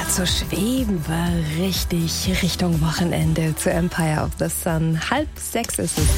So schweben wir richtig Richtung Wochenende zu Empire of the Sun. 5:30 ist es.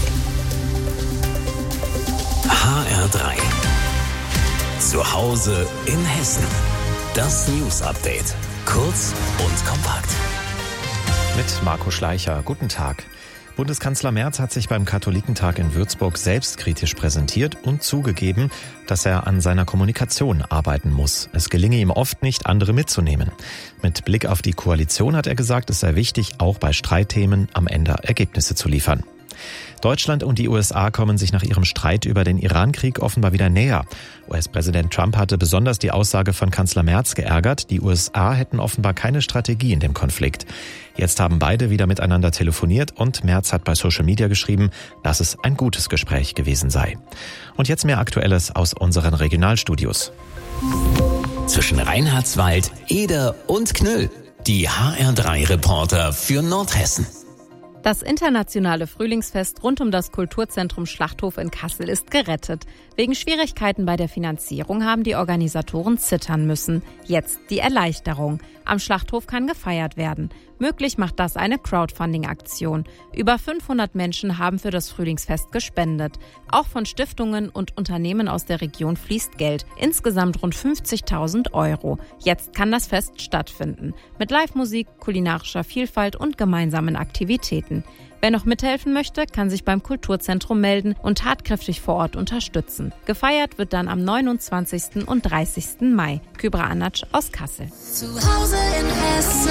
HR3. Zu Hause in Hessen. Das News Update. Kurz und kompakt. Mit Marco Schleicher. Guten Tag. Bundeskanzler Merz hat sich beim Katholikentag in Würzburg selbstkritisch präsentiert und zugegeben, dass er an seiner Kommunikation arbeiten muss. Es gelinge ihm oft nicht, andere mitzunehmen. Mit Blick auf die Koalition hat er gesagt, es sei wichtig, auch bei Streitthemen am Ende Ergebnisse zu liefern. Deutschland und die USA kommen sich nach ihrem Streit über den Iran-Krieg offenbar wieder näher. US-Präsident Trump hatte besonders die Aussage von Kanzler Merz geärgert, die USA hätten offenbar keine Strategie in dem Konflikt. Jetzt haben beide wieder miteinander telefoniert und Merz hat bei Social Media geschrieben, dass es ein gutes Gespräch gewesen sei. Und jetzt mehr Aktuelles aus unseren Regionalstudios. Zwischen Reinhardswald, Eder und Knüll. Die HR3-Reporter für Nordhessen. Das internationale Frühlingsfest rund um das Kulturzentrum Schlachthof in Kassel ist gerettet. Wegen Schwierigkeiten bei der Finanzierung haben die Organisatoren zittern müssen. Jetzt die Erleichterung. Am Schlachthof kann gefeiert werden. Möglich macht das eine Crowdfunding-Aktion. Über 500 Menschen haben für das Frühlingsfest gespendet. Auch von Stiftungen und Unternehmen aus der Region fließt Geld. Insgesamt rund 50.000 €. Jetzt kann das Fest stattfinden. Mit Live-Musik, kulinarischer Vielfalt und gemeinsamen Aktivitäten. Wer noch mithelfen möchte, kann sich beim Kulturzentrum melden und tatkräftig vor Ort unterstützen. Gefeiert wird dann am 29. und 30. Mai. Kübra Anatsch aus Kassel. Zu Hause in Hessen.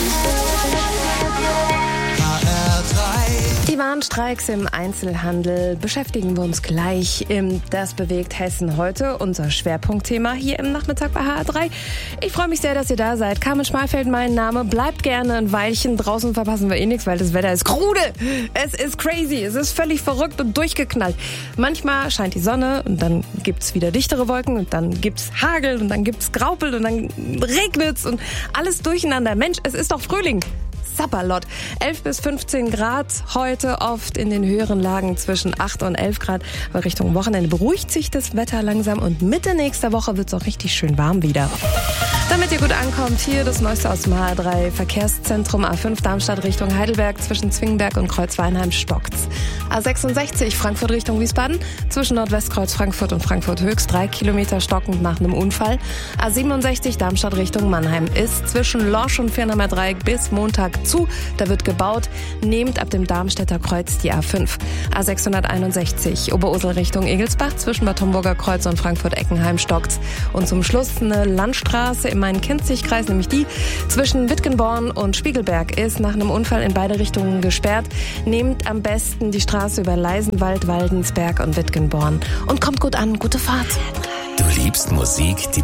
Die Warnstreiks im Einzelhandel beschäftigen wir uns gleich im Das bewegt Hessen heute, unser Schwerpunktthema hier im Nachmittag bei HR3. Ich freue mich sehr, dass ihr da seid. Carmen Schmalfeld, mein Name. Bleibt gerne ein Weilchen. Draußen verpassen wir eh nichts, weil das Wetter ist krude. Es ist crazy. Es ist völlig verrückt und durchgeknallt. Manchmal scheint die Sonne und dann gibt's wieder dichtere Wolken und dann gibt's Hagel und dann gibt's Graupel und dann regnet's und alles durcheinander. Mensch, es ist doch Frühling. Sapperlot. 11 bis 15 Grad heute, oft in den höheren Lagen zwischen 8 und 11 Grad. Aber Richtung Wochenende beruhigt sich das Wetter langsam und Mitte nächster Woche wird es auch richtig schön warm wieder. Damit ihr gut ankommt, hier das Neueste aus dem HR3 Verkehrszentrum. A5 Darmstadt Richtung Heidelberg, zwischen Zwingenberg und Kreuzweinheim stockt's. A66 Frankfurt Richtung Wiesbaden, zwischen Nordwestkreuz Frankfurt und Frankfurt Höchst 3 Kilometer stockend nach einem Unfall. A67 Darmstadt Richtung Mannheim ist zwischen Lorsch und Firnheimer Dreieck bis Montag zu. Da wird gebaut. Nehmt ab dem Darmstädter Kreuz die A5. A661 Oberursel Richtung Egelsbach, zwischen Bad Homburger Kreuz und Frankfurt-Eckenheim stockt's. Und zum Schluss eine Landstraße im Main-Kinzig-Kreis, nämlich die zwischen Wittgenborn und Spiegelberg, ist nach einem Unfall in beide Richtungen gesperrt. Nehmt am besten die Straße über Leisenwald, Waldensberg und Wittgenborn. Und kommt gut an. Gute Fahrt. Du liebst Musik, die